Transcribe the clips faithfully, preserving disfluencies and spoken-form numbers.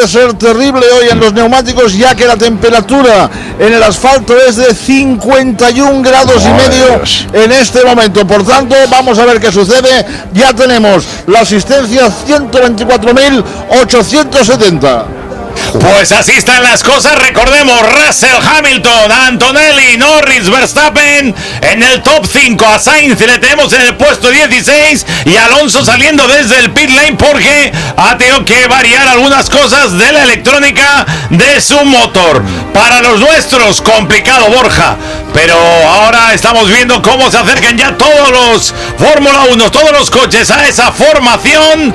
puede ser terrible hoy en los neumáticos, ya que la temperatura en el asfalto es de cincuenta y un grados y medio en este momento. Por tanto, vamos a ver qué sucede. Ya tenemos la asistencia ciento veinticuatro mil ochocientos setenta. Pues así están las cosas. Recordemos, Russell, Hamilton, Antonelli, Norris, Verstappen en el top cinco. A Sainz le tenemos en el puesto dieciséis y Alonso saliendo desde el pit lane porque ha tenido que variar algunas cosas de la electrónica de su motor. Para los nuestros, complicado, Borja, pero ahora estamos viendo cómo se acercan ya todos los Fórmula uno, todos los coches a esa formación.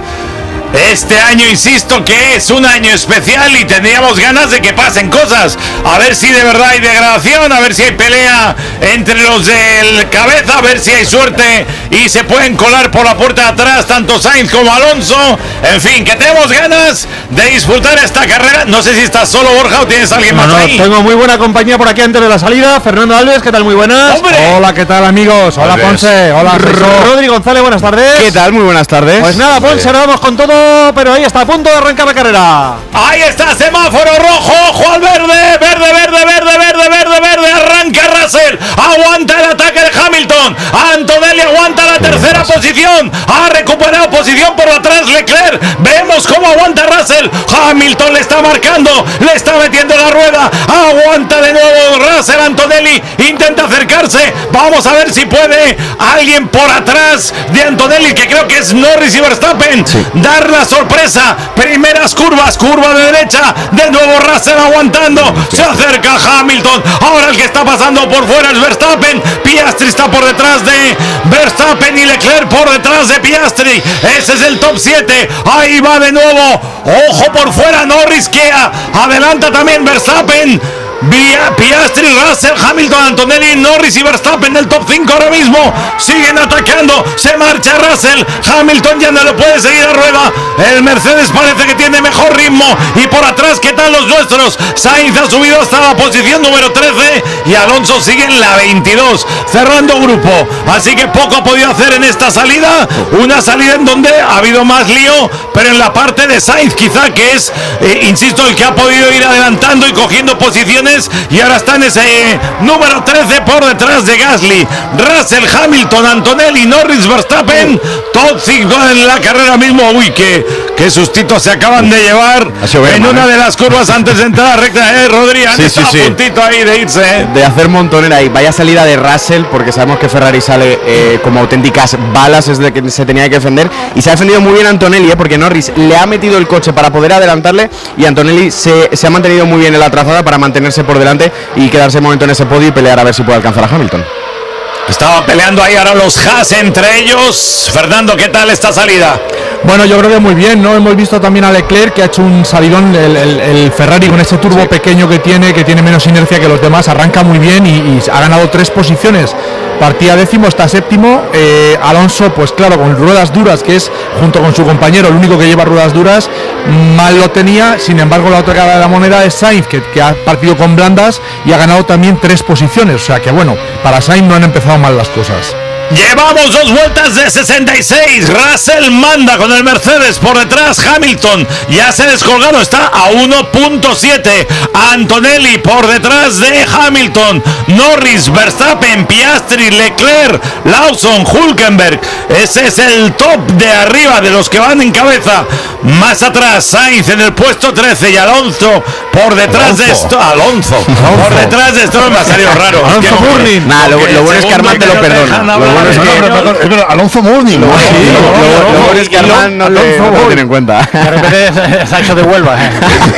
Este año, insisto, que es un año especial y tendríamos ganas de que pasen cosas. A ver si de verdad hay degradación, a ver si hay pelea entre los del cabeza, a ver si hay suerte y se pueden colar por la puerta de atrás tanto Sainz como Alonso. En fin, que tenemos ganas de disfrutar esta carrera. No sé si estás solo, Borja, o tienes a alguien no, más no, ahí. Tengo muy buena compañía por aquí antes de la salida. Fernando Alves, ¿qué tal? Muy buenas. ¡Hombre! Hola, ¿qué tal, amigos? Hola, Alves. Ponce. Hola, Rodri González, buenas tardes. ¿Qué tal? Muy buenas tardes. Pues nada, Ponce, ahora vamos con todo, pero ahí está a punto de arrancar la carrera. Ahí está, semáforo rojo, ojo al verde, verde, verde, verde, verde, verde, verde, arranca Russell, aguanta el ataque de Hamilton, Antonelli aguanta la tercera posición, ha recuperado posición por atrás Leclerc, vemos cómo aguanta Russell, Hamilton le está marcando, le está metiendo la rueda, aguanta de nuevo Russell, Antonelli intenta acercarse, vamos a ver si puede alguien por atrás de Antonelli, que creo que es Norris y Verstappen, sí. Dar la sorpresa. Primeras curvas, curva de derecha, de nuevo Russell aguantando, se acerca Hamilton, ahora el que está pasando por fuera es Verstappen, Piastri está por detrás de Verstappen y Leclerc por detrás de Piastri, ese es el top siete, ahí va de nuevo, ojo por fuera Norris que adelanta también Verstappen, Vía Piastri, Russell, Hamilton, Antonelli, Norris y Verstappen del top cinco ahora mismo. Siguen atacando, se marcha Russell, Hamilton ya no lo puede seguir a rueda. El Mercedes parece que tiene mejor ritmo. Y por atrás, ¿qué tal los nuestros? Sainz ha subido hasta la posición número trece y Alonso sigue en la veintidós, cerrando grupo. Así que poco ha podido hacer en esta salida. Una salida en donde ha habido más lío, pero en la parte de Sainz quizá, que es, eh, insisto, el que ha podido ir adelantando y cogiendo posiciones. Y ahora está en ese eh, número trece por detrás de Gasly, Russell, Hamilton, Antonelli, Norris, Verstappen, top cinco en la carrera mismo. Uy, qué, qué sustitos se acaban de llevar en una de las curvas antes de entrar a la recta. Eh, Rodri, han sí, estado sí, sí. a puntito ahí de irse. Eh. De hacer montonera y vaya salida de Russell, porque sabemos que Ferrari sale eh, como auténticas balas, es de que se tenía que defender. Y se ha defendido muy bien Antonelli, eh, porque Norris le ha metido el coche para poder adelantarle y Antonelli se, se ha mantenido muy bien en la trazada para mantenerse por delante y quedarse un momento en ese podio y pelear a ver si puede alcanzar a Hamilton. Estaban peleando ahí ahora los Haas entre ellos. Fernando, ¿qué tal esta salida? Bueno, yo creo que muy bien, ¿no? Hemos visto también a Leclerc, que ha hecho un salidón, el, el, el Ferrari con ese turbo sí. pequeño que tiene, que tiene menos inercia que los demás, arranca muy bien y, y ha ganado tres posiciones. Partía décimo hasta séptimo. eh, Alonso, pues claro, con ruedas duras, que es junto con su compañero el único que lleva ruedas duras, mal lo tenía. Sin embargo, la otra cara de la moneda es Sainz, que, que ha partido con blandas y ha ganado también tres posiciones. O sea que bueno, para Sainz no han empezado mal las cosas. Llevamos dos vueltas de sesenta y seis. Russell manda con el Mercedes por detrás. Hamilton ya se ha descolgado, está a uno punto siete. Antonelli por detrás de Hamilton. Norris, Verstappen, Piastri, Leclerc, Lawson, Hülkenberg. Ese es el top de arriba de los que van en cabeza. Más atrás Sainz en el puesto trece y Alonso por detrás Alonso. de esto. Alonso. Alonso. Por detrás de esto me ha salido raro. Alonso Burning. Nah, lo, lo bueno es que Armand te lo perdona. Es que, no, no, es verdad, Alonso Morning. Lo bueno es que Armand no lo tiene en cuenta. De repente se ha hecho de Huelva. ¿eh?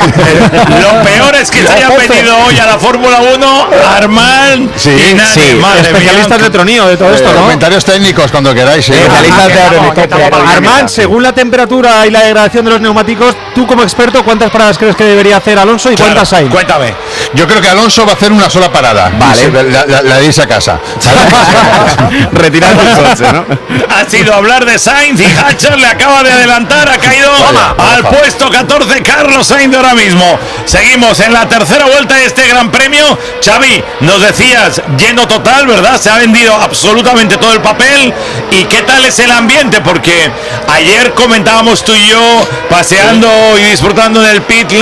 Lo peor es que se haya venido hoy a la Fórmula uno Armand sí, y Nani. Sí. Especialistas de tronío de todo eh, esto, ¿no? Comentarios técnicos cuando queráis. ¿eh? Especialistas de aerodinámica. Armand, según la temperatura y la degradación de los neumáticos, tú como experto, ¿cuántas paradas crees que debería hacer Alonso y Claro, cuántas hay? Cuéntame. Yo creo que Alonso va a hacer una sola parada. Vale. La, la, la de irse a casa. Retirar el coche, ¿no? Ha sido hablar de Sainz y Hatcher le acaba de adelantar, ha caído Toma, al toma. puesto catorce Carlos Sainz ahora mismo. Seguimos en la tercera vuelta de este Gran Premio. Xavi, nos decías, lleno total, ¿verdad? Se ha vendido absolutamente todo el papel. ¿Y qué tal es el ambiente? Porque ayer comentábamos tú y yo paseando y disfrutando en el pit